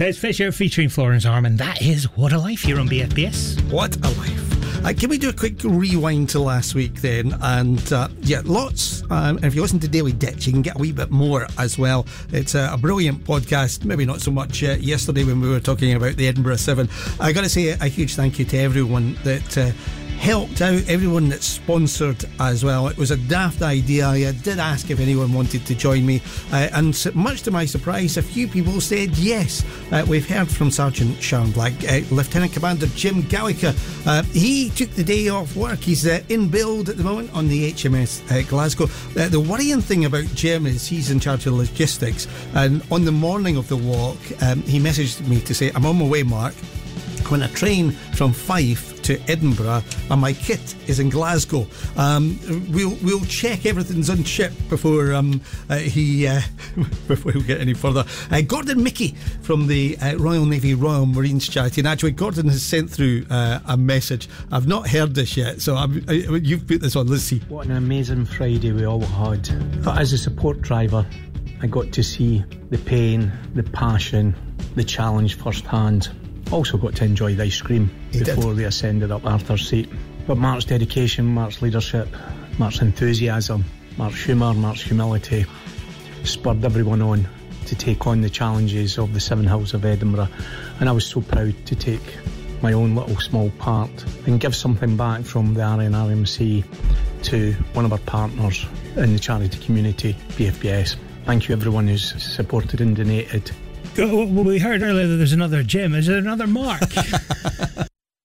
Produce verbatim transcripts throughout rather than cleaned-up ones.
It's Fisher featuring Florence Arm, that is What a Life here on B F B S. What a life. Uh, can we do a quick rewind to last week then? And uh, yeah, lots. Um, and if you listen to Daily Ditch, you can get a wee bit more as well. It's a, a brilliant podcast. Maybe not so much uh, yesterday when we were talking about the Edinburgh Seven. I got to say a huge thank you to everyone that uh, helped out, everyone that sponsored as well. It was a daft idea. I did ask if anyone wanted to join me, uh, and much to my surprise, a few people said yes. Uh, we've heard from Sergeant Sharon Black, uh, Lieutenant Commander Jim Gallica. Uh, he took the day off work. He's uh, in build at the moment on the H M S uh, Glasgow. Uh, the worrying thing about Jim is he's in charge of logistics, and on the morning of the walk, um, he messaged me to say, I'm on my way, Mark. When a train from Fife to Edinburgh and my kit is in Glasgow. Um, we'll we'll check everything's on ship before um, uh, he uh, before we get any further. Uh, Gordon Mickey from the uh, Royal Navy Royal Marines charity, and actually Gordon has sent through uh, a message. I've not heard this yet, so I'm, I, you've put this on. Let's see. What an amazing Friday we all had. But as a support driver, I got to see the pain, the passion, the challenge firsthand. Also got to enjoy the ice cream he before did. We ascended up Arthur's Seat. But Mark's dedication, Mark's leadership, Mark's enthusiasm, Mark's humour, Mark's humility spurred everyone on to take on the challenges of the Seven Hills of Edinburgh. And I was so proud to take my own little small part and give something back from the R N R M C to one of our partners in the charity community, B F B S. Thank you everyone who's supported and donated. Well, we heard earlier that there's another Jim. Is there another Mark? uh,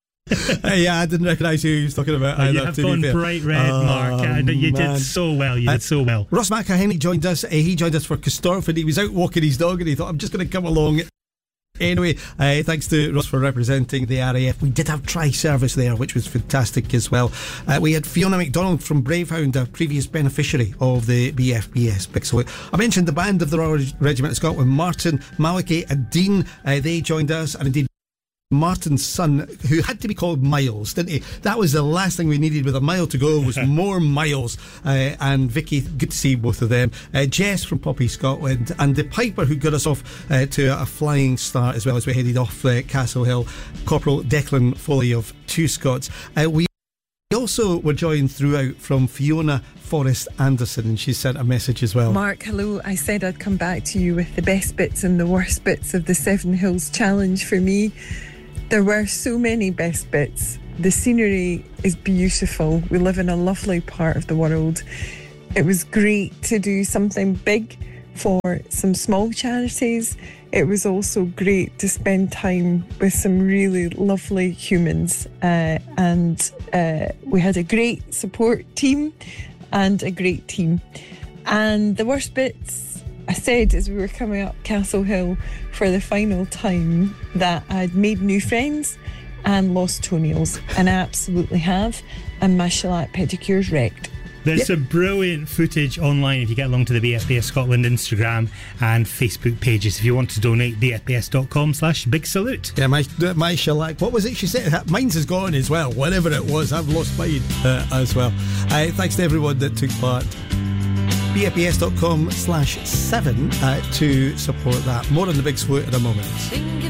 yeah, I didn't recognise who he was talking about. Oh, either, you have gone bright red, oh, Mark. Uh, you man. did so well. You uh, did so well. Ross McElhenney joined us. Uh, he joined us for Castorford. He was out walking his dog and he thought, I'm just going to come along. Anyway, uh, thanks to Ross for representing the R A F. We did have tri-service there, which was fantastic as well. Uh, we had Fiona MacDonald from Bravehound, a previous beneficiary of the B F B S Big Salute. I mentioned the band of the Royal Regiment of Scotland, Martin, Malachy and Dean. Uh, they joined us, and indeed Martin's son, who had to be called Miles, didn't he? That was the last thing we needed. With a mile to go was more Miles. Uh, and Vicky, good to see both of them. Uh, Jess from Poppy Scotland, and the Piper who got us off uh, to a flying start as well as we headed off uh, Castle Hill, Corporal Declan Foley of Two Scots. Uh, we also were joined throughout from Fiona Forrest Anderson, and she sent a message as well. Mark, hello. I said I'd come back to you with the best bits and the worst bits of the Seven Hills Challenge for me. There were so many best bits. The scenery is beautiful. We live in a lovely part of the world. It was great to do something big for some small charities. It was also great to spend time with some really lovely humans. Uh, and uh, we had a great support team and a great team. And the worst bits, I said as we were coming up Castle Hill for the final time, that I'd made new friends and lost toenails, and I absolutely have, and my shellac pedicure's wrecked. There's yep. some brilliant footage online if you get along to the B F B S Scotland Instagram and Facebook pages if you want to donate. bfbs.com slash big salute. Yeah, my my shellac, what was it she said? Mine's is gone as well, whatever it was. I've lost mine uh, as well. Uh, thanks to everyone that took part. bfbs.com slash seven uh, to support that. More on the Big Salute in a moment.